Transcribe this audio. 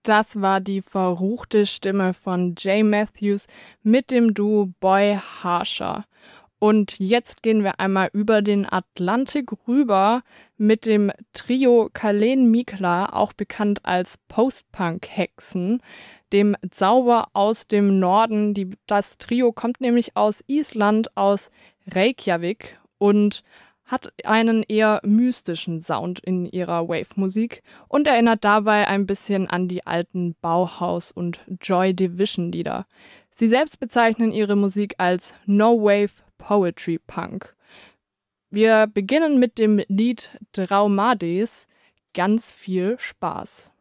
Das war die verruchte Stimme von Jay Matthews mit dem Duo Boy Harsher. Und jetzt gehen wir einmal über den Atlantik rüber mit dem Trio Kalen Mikla, auch bekannt als Post-Punk-Hexen, dem Zauber aus dem Norden. Das Trio kommt nämlich aus Island, aus Reykjavik und hat einen eher mystischen Sound in ihrer Wave-Musik und erinnert dabei ein bisschen an die alten Bauhaus- und Joy Division-Lieder. Sie selbst bezeichnen ihre Musik als No-Wave Poetry Punk. Wir beginnen mit dem Lied Draumades. Ganz viel Spaß.